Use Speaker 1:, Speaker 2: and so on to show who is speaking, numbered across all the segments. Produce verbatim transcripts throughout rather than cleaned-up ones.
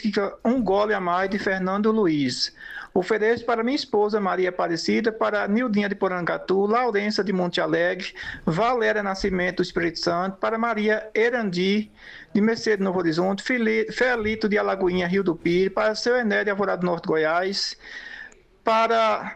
Speaker 1: música Um Gole a Mais, de Fernando Luiz. Ofereço para minha esposa Maria Aparecida, para Nildinha de Porangatu, Laurença de Monte Alegre, Valéria Nascimento do Espírito Santo, para Maria Erandi de Mercedes Novo Horizonte, Felito de Alagoinha, Rio do Pires, para seu Ené de Alvorada Norte, Goiás, para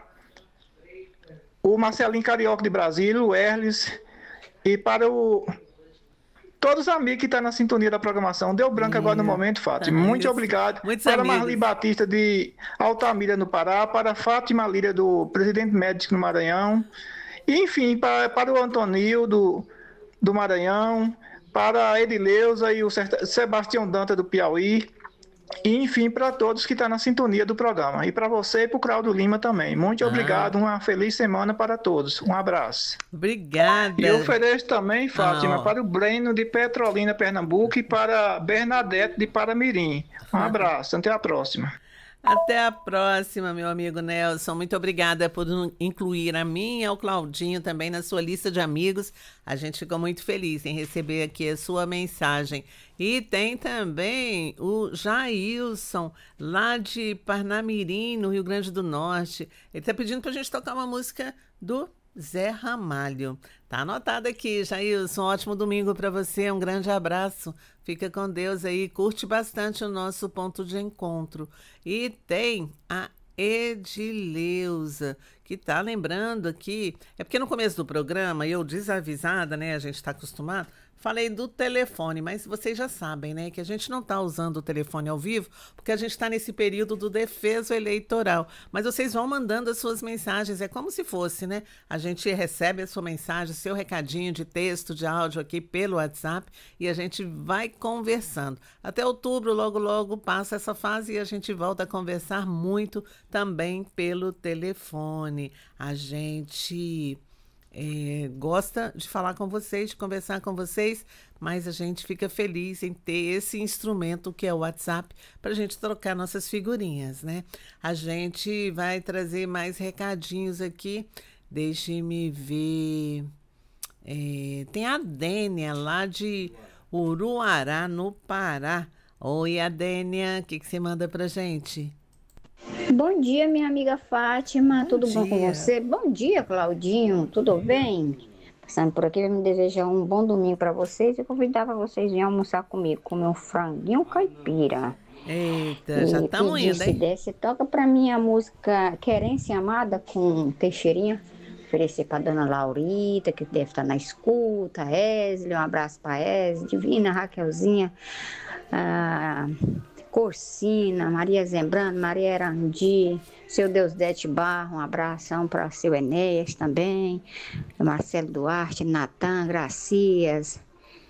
Speaker 1: o Marcelinho Carioca de Brasília, o Erles, e para o todos os amigos que estão na sintonia da programação. Deu branco é. agora no momento, Fátima. Muito Isso. obrigado.
Speaker 2: Muitos
Speaker 1: para
Speaker 2: amigos.
Speaker 1: Marli Batista de Altamira, no Pará. Para Fátima Líria, do Presidente Médico no Maranhão. E, enfim, para, para o Antonil, do, do Maranhão. Para a Edileuza e o Sebastião Danta, do Piauí. E, enfim, para todos que estão na sintonia do programa. E para você e para o Claudio Lima também. Muito ah. obrigado. Uma feliz semana para todos. Um abraço.
Speaker 2: Obrigada.
Speaker 1: E eu ofereço também, Fátima, oh. para o Breno de Petrolina, Pernambuco, e para Bernadette de Paramirim. Um abraço. Até a próxima.
Speaker 2: Até a próxima, meu amigo Nelson. Muito obrigada por incluir a mim e ao Claudinho também na sua lista de amigos. A gente ficou muito feliz em receber aqui a sua mensagem. E tem também o Jailson, lá de Parnamirim, no Rio Grande do Norte. Ele está pedindo para a gente tocar uma música do Zé Ramalho. Tá anotado aqui, Jailson. Um ótimo domingo para você. Um grande abraço. Fica com Deus aí. Curte bastante o nosso ponto de encontro. E tem a Edileuza, que tá lembrando aqui. É porque no começo do programa, eu desavisada, né? A gente está acostumado. Falei do telefone, mas vocês já sabem, né, que a gente não está usando o telefone ao vivo, porque a gente está nesse período do defeso eleitoral. Mas vocês vão mandando as suas mensagens, é como se fosse, né? A gente recebe a sua mensagem, seu recadinho de texto, de áudio aqui pelo WhatsApp e a gente vai conversando. Até outubro, logo, logo passa essa fase e a gente volta a conversar muito também pelo telefone. A gente... É, gosta de falar com vocês, de conversar com vocês, mas a gente fica feliz em ter esse instrumento que é o WhatsApp para a gente trocar nossas figurinhas, né? A gente vai trazer mais recadinhos aqui. Deixe-me ver. É, tem a Dênia lá de Uruará, no Pará. Oi, Adênia, o que, que você manda pra gente?
Speaker 3: Bom dia, minha amiga Fátima,
Speaker 2: bom
Speaker 3: tudo
Speaker 2: dia.
Speaker 3: bom com você? Bom dia, Claudinho, tudo bem? Passando por aqui, eu me desejar um bom domingo para vocês e convidar para vocês virem almoçar comigo, comer um franguinho caipira.
Speaker 2: Eita, e já estamos indo, hein?
Speaker 3: Se desse, toca para mim a música Querência Amada com Teixeirinha. Oferecer para dona Laurita, que deve estar na escuta, Esli, um abraço para Esli, Divina, Raquelzinha, ah, Corsina, Maria Zembrano, Maria Erandi, seu Deusdete Barro, um abração para seu Enéas também, Marcelo Duarte, Natan, Gracias,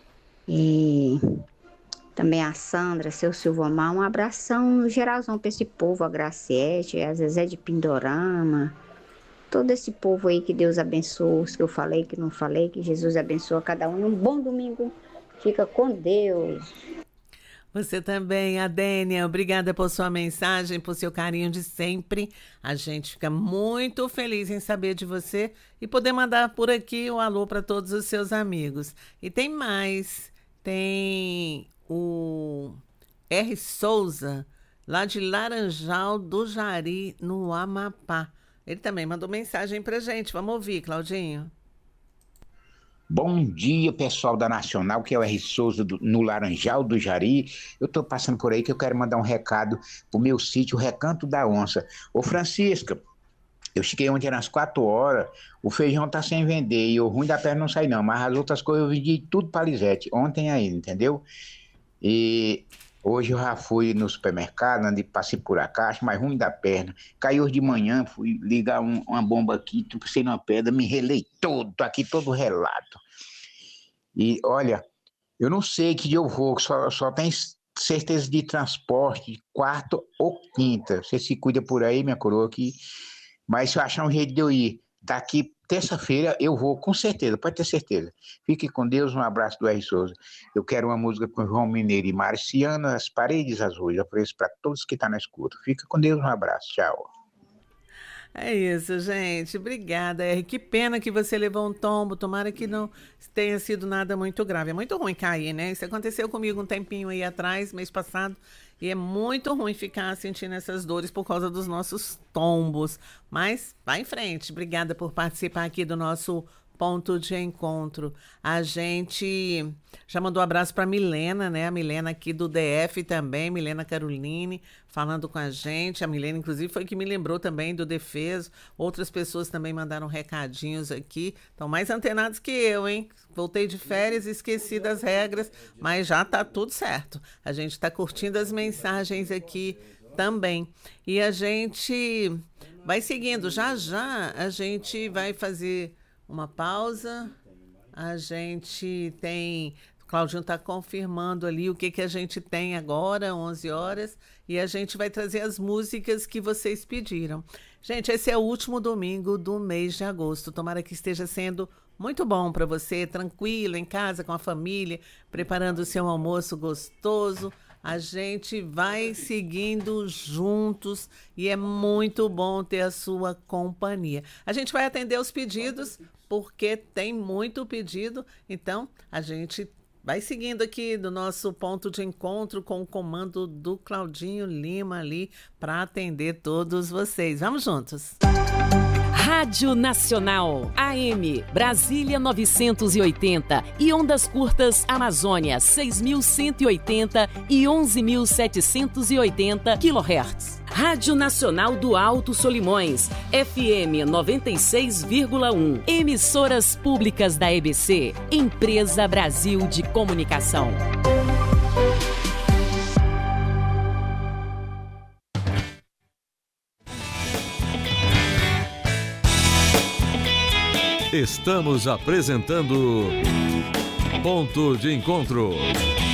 Speaker 3: e também a Sandra, seu Silvomar, um abração geralzão para esse povo, a Graciete, a Zezé de Pindorama, todo esse povo aí, que Deus abençoe, os que eu falei, que não falei, que Jesus abençoe cada um, um bom domingo, fica com Deus.
Speaker 2: Você também, Adênia, obrigada por sua mensagem, por seu carinho de sempre. A gente fica muito feliz em saber de você e poder mandar por aqui um alô para todos os seus amigos. E tem mais, tem o R. Souza, lá de Laranjal do Jari, no Amapá. Ele também mandou mensagem pra gente. Vamos ouvir, Claudinho.
Speaker 4: Bom dia, pessoal da Nacional, que é o R. Souza do, no Laranjal do Jari. Eu estou passando por aí que eu quero mandar um recado pro meu sítio Recanto da Onça. Ô Francisca, eu cheguei ontem às quatro horas, o feijão tá sem vender e o ruim da perna não sai não, mas as outras coisas eu vendi tudo para Lisete, ontem ainda, entendeu? E hoje eu já fui no supermercado, andei, passei por a caixa, mas ruim da perna. Caiu hoje de manhã, fui ligar um, uma bomba aqui, tropecei numa pedra, me relei todo, tô aqui todo relado. E olha, eu não sei que dia eu vou, só, só tem certeza de transporte, quarta ou quinta. Você se cuida por aí, minha coroa, aqui. Mas se eu achar um jeito de eu ir daqui terça-feira, eu vou, com certeza, pode ter certeza. Fique com Deus, um abraço do R. Souza. Eu quero uma música com João Mineiro e Marciano, As Paredes Azuis. Eu ofereço para todos que estão na escuta. Fica com Deus, um abraço, tchau.
Speaker 2: É isso, gente. Obrigada, R. Que pena que você levou um tombo. Tomara que não tenha sido nada muito grave. É muito ruim cair, né? Isso aconteceu comigo um tempinho aí atrás, mês passado, E é muito ruim ficar sentindo essas dores por causa dos nossos tombos. Mas vai em frente. Obrigada por participar aqui do nosso Ponto de Encontro. A gente já mandou um abraço para Milena, né? A Milena aqui do D F também, Milena Caroline, falando com a gente. A Milena, inclusive, foi que me lembrou também do Defeso. Outras pessoas também mandaram recadinhos aqui. Estão mais antenados que eu, hein? Voltei de férias e esqueci das regras, mas já tá tudo certo. A gente está curtindo as mensagens aqui também. E a gente vai seguindo. Já, já a gente vai fazer uma pausa, a gente tem... O Claudinho está confirmando ali o que, que a gente tem agora, onze horas, e a gente vai trazer as músicas que vocês pediram. Gente, esse é o último domingo do mês de agosto. Tomara que esteja sendo muito bom para você, tranquilo, em casa, com a família, preparando o seu almoço gostoso. A gente vai seguindo juntos e é muito bom ter a sua companhia. A gente vai atender os pedidos, porque tem muito pedido, então a gente vai seguindo aqui do nosso ponto de encontro com o comando do Claudinho Lima ali para atender todos vocês. Vamos juntos!
Speaker 5: Rádio Nacional, A M, Brasília novecentos e oitenta e ondas curtas Amazônia seis mil cento e oitenta e onze mil setecentos e oitenta quilohertz. Rádio Nacional do Alto Solimões, F M noventa e seis vírgula um. Emissoras públicas da E B C, Empresa Brasil de Comunicação.
Speaker 6: Estamos apresentando Ponto de Encontro.